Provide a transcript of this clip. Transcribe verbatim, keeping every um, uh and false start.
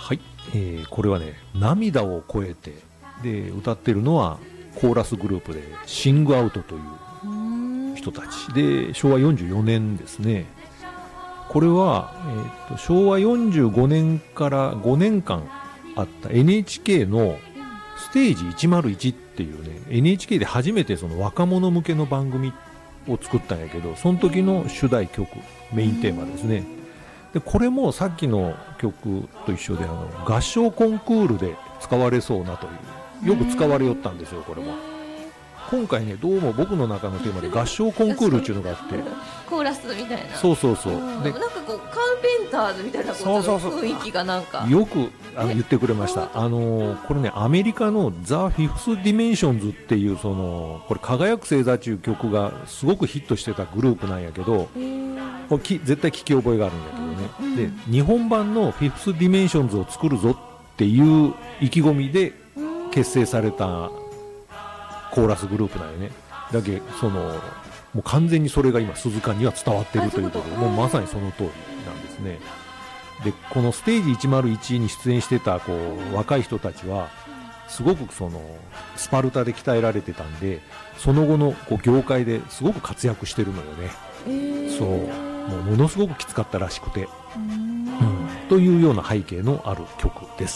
はい、えーこれはね涙を超えてで歌ってるのはコーラスグループでシングアウトといううーん人たちでしょうわよんじゅうよねんですね。これは、えーとしょうわよんじゅうごねんからごねんかんあった エヌエイチケー のステージいちまるいちっていうね エヌエイチケー で初めてその若者向けの番組を作ったんやけど、その時の主題曲メインテーマですね。でこれもさっきの曲と一緒であの合唱コンクールで使われそうなというよく使われよったんですよ。これも今回ねどうも僕の中のテーマで合唱コンクールっていうのがあってコーラスみたいな。 そうそうそうでうんなんかこうカーペンターズみたいなこそうそうそう雰囲気がなんかよくあの言ってくれましたあのーこれねアメリカのザ・フィフス・ディメンションズっていうそのこれ輝く星座っていう曲がすごくヒットしてたグループなんやけど、 へーこれき絶対聞き覚えがあるんだけどね、 うんで日本版のフィフス・ディメンションズを作るぞっていう意気込みで結成されたコーラスグループなんよね。だけそのもう完全にそれが今鈴鹿には伝わってるということで、 あそういうこともうまさにその通りなんですね。でこのステージいちまるいちに出演してたこう若い人たちはすごくそのスパルタで鍛えられてたんで、その後のこう業界ですごく活躍してるのよね。 えーそうもうものすごくきつかったらしくて、 うーんうん、というような背景のある曲です。